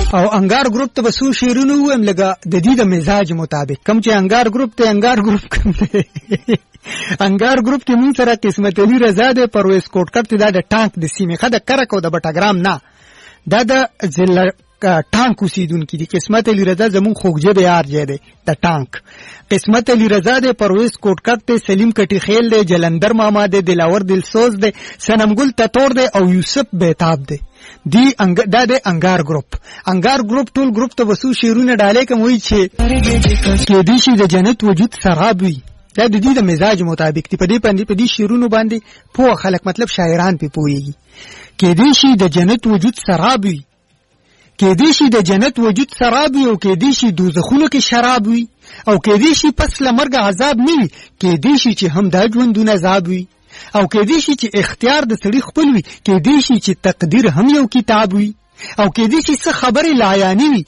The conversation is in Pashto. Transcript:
او انګار ګروپ ته وسو شیرونو ویم لګه د دې د مزاج مطابق کم چې انګار ګروپ ته انګار ګروپ کوم دی انګار ګروپ کې مون سره قسمت علي رضا ده پرویز کوټکټ دا د ټانک د سیمې خده کرک او د بټاګرام نه دا د ضلع ټانک اوسیدونکي دي. قسمت علي رضا زمون خوږجه به یار جې دی د ټانک. قسمت علي رضا ده پرویز کوټکټ ته سلیم کټي خیل دی جلندر ماما دی دلاور دلسوز دی سنمګل تطور دی او یوسف بیتاب دی. دی دا د انګار ګروپ. انګار ګروپ ټول ګروپ ته وسو شیرونه ډالې کوم وی چې کې دي شي د جنت وجود سراب وي. دا د دې د مزاج مطابق دی. په دې شیرونو باندې پوه خلک مطلب شاعران په پويږي. کې دي شي د جنت وجود سراب وي. کې دي شي د جنت وجود سراب وي او کې دي شي دوزخونو کې شراب وي او کې دي شي پس لمرګ عذاب نه وي. کې دي شي چې هم دا ژوندونه عذاب وي او کې دي شي چې اختیار د سړي خپل وي. کې دي شي چې تقدیر هم یو کتاب وي او کې دي شي څه خبره لایانی وي.